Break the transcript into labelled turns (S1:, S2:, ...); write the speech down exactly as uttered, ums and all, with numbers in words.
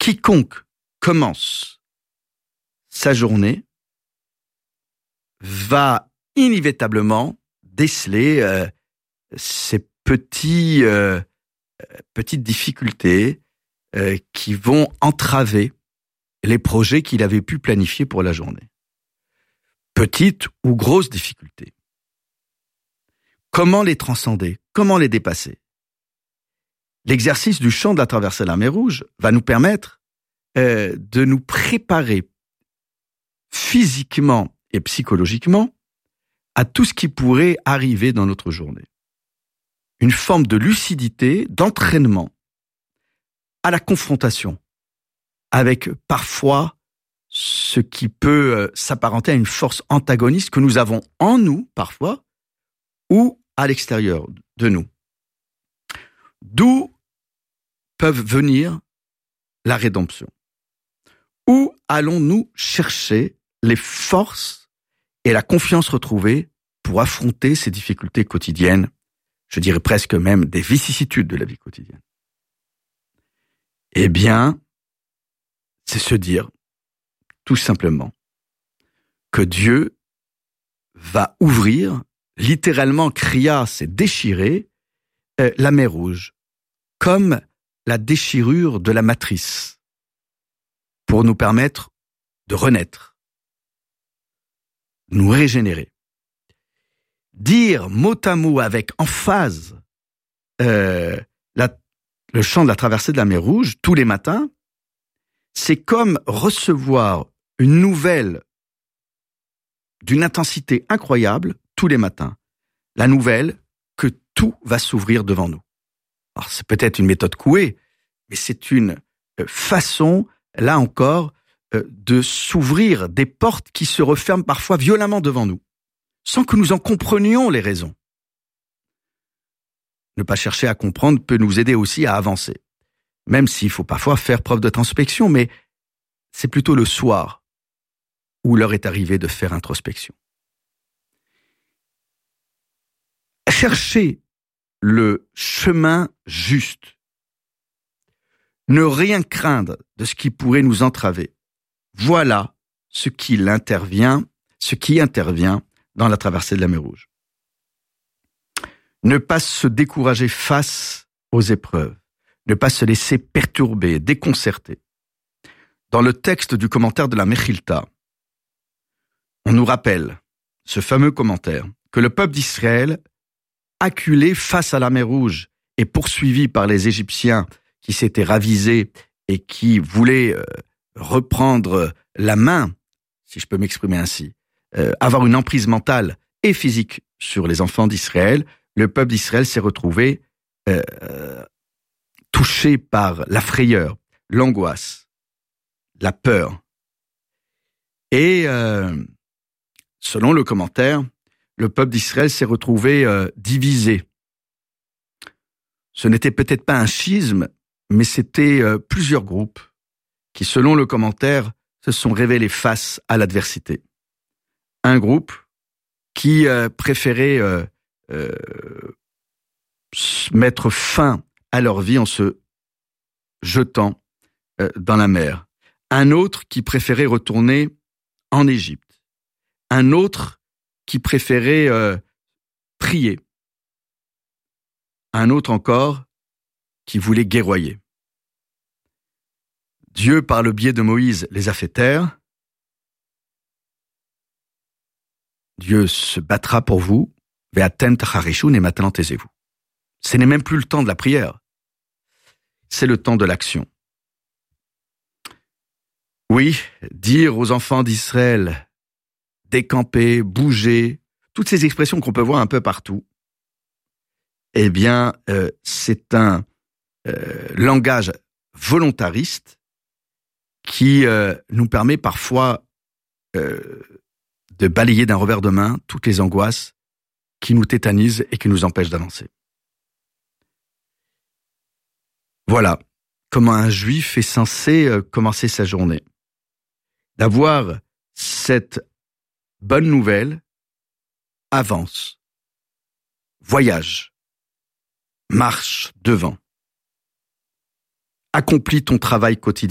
S1: quiconque commence sa journée va inévitablement déceler euh, ces petits, euh, petites difficultés euh, qui vont entraver les projets qu'il avait pu planifier pour la journée. Petites ou grosses difficultés. Comment les transcender? Comment les dépasser? L'exercice du chant de la traversée de la mer Rouge va nous permettre euh, de nous préparer physiquement et psychologiquement à tout ce qui pourrait arriver dans notre journée. Une forme de lucidité, d'entraînement à la confrontation avec parfois ce qui peut euh, s'apparenter à une force antagoniste que nous avons en nous parfois ou à l'extérieur de nous. D'où peuvent venir la rédemption? Où allons-nous chercher les forces et la confiance retrouvée pour affronter ces difficultés quotidiennes, je dirais presque même des vicissitudes de la vie quotidienne? Eh bien, c'est se dire, tout simplement, que Dieu va ouvrir, littéralement, cria, c'est déchirer, euh, la mer Rouge, comme la déchirure de la matrice, pour nous permettre de renaître, nous régénérer. Dire mot à mot avec emphase euh, la, le chant de la traversée de la mer Rouge tous les matins, c'est comme recevoir une nouvelle d'une intensité incroyable tous les matins. La nouvelle que tout va s'ouvrir devant nous. Alors c'est peut-être une méthode couée, mais c'est une façon, là encore, de s'ouvrir des portes qui se referment parfois violemment devant nous, sans que nous en comprenions les raisons. Ne pas chercher à comprendre peut nous aider aussi à avancer, même s'il faut parfois faire preuve d'introspection, mais c'est plutôt le soir où l'heure est arrivée de faire introspection. Chercher le chemin juste. Ne rien craindre de ce qui pourrait nous entraver. Voilà ce qui intervient, ce qui intervient dans la traversée de la mer Rouge. Ne pas se décourager face aux épreuves. Ne pas se laisser perturber, déconcerter. Dans le texte du commentaire de la Mechilta, on nous rappelle, ce fameux commentaire, que le peuple d'Israël, acculé face à la mer Rouge et poursuivi par les Égyptiens qui s'étaient ravisés et qui voulaient euh, reprendre la main, si je peux m'exprimer ainsi, euh, avoir une emprise mentale et physique sur les enfants d'Israël, le peuple d'Israël s'est retrouvé euh, touché par la frayeur, l'angoisse, la peur. Et euh, selon le commentaire, le peuple d'Israël s'est retrouvé euh, divisé. Ce n'était peut-être pas un schisme, mais c'était euh, plusieurs groupes qui, selon le commentaire, se sont révélés face à l'adversité. Un groupe qui euh, préférait euh, euh, mettre fin à leur vie en se jetant euh, dans la mer. Un autre qui préférait retourner en Égypte. Un autre qui préférait euh, prier. Un autre encore qui voulait guerroyer. Dieu, par le biais de Moïse, les a fait taire. Dieu se battra pour vous. Ve'atem tacharishun, et maintenant taisez-vous. Ce n'est même plus le temps de la prière. C'est le temps de l'action. Oui, dire aux enfants d'Israël, décamper, bouger, toutes ces expressions qu'on peut voir un peu partout, eh bien, euh, c'est un euh, langage volontariste qui euh, nous permet parfois euh, de balayer d'un revers de main toutes les angoisses qui nous tétanisent et qui nous empêchent d'avancer. Voilà comment un juif est censé euh, commencer sa journée. D'avoir cette bonne nouvelle, avance, voyage, marche devant, accomplis ton travail quotidien.